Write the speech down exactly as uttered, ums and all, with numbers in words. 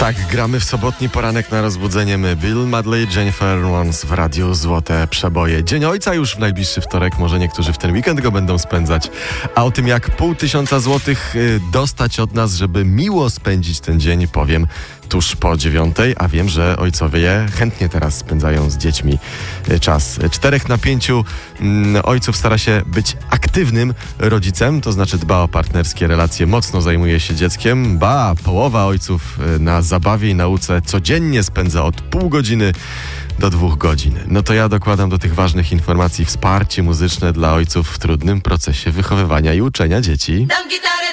Tak, gramy w sobotni poranek na rozbudzenie my. Bill Medley, Jennifer Warnes w Radiu Złote Przeboje. Dzień Ojca już w najbliższy wtorek, może niektórzy w ten weekend go będą spędzać. A o tym, jak pół tysiąca złotych dostać od nas, żeby miło spędzić ten dzień, powiem tuż po dziewiątej, a wiem, że ojcowie chętnie teraz spędzają z dziećmi czas. Czterech na pięciu mm, ojców stara się być aktywnym rodzicem, to znaczy dba o partnerskie relacje, mocno zajmuje się dzieckiem. Ba, połowa ojców na zabawie i nauce codziennie spędza od pół godziny do dwóch godzin. No to ja dokładam do tych ważnych informacji wsparcie muzyczne dla ojców w trudnym procesie wychowywania i uczenia dzieci. Dam gitarę